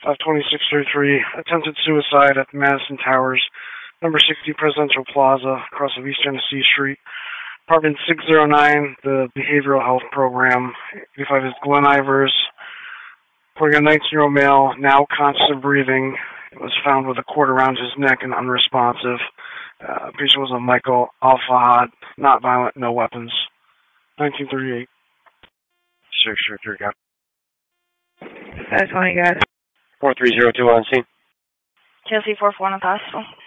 2633, attempted suicide at the Madison Towers, number 60 Presidential Plaza, across of East Genesee Street. Apartment 609, the behavioral health program. 85 is Glenn Ivers. Reporting a 19-year-old male, now conscious of breathing. It was found with a cord around his neck and unresponsive. Patient was a Michael Al-Fahad, not violent, no weapons. 1938. Sure, got 520, got it. 4302 on scene. Chelsea 441 at the hospital.